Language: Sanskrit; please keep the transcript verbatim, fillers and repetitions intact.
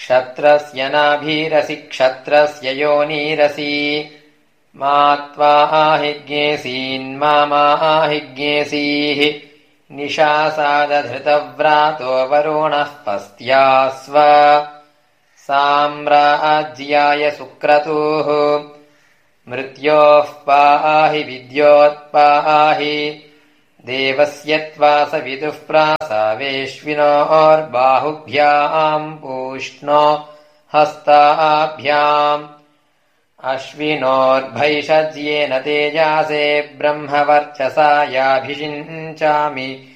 क्षत्रस्य नाभीरसि क्षत्रस्य योनीरसि मा त्वा आहिज्ञेसीन्मामाहिज्ञेसीः निशासादधृतव्रातो वरुणः पस्त्यास्व साम्राज्याय सुक्रतुः मृत्योः पाहि विद्योत्पाहि देवस्य त्वा स विदुः प्रासावेश्विनोर्बाहुभ्याम् पूष्णो हस्ताभ्याम् अश्विनोर्भैषज्येन तेजासे ब्रह्मवर्चसा याभिषिञ्चामि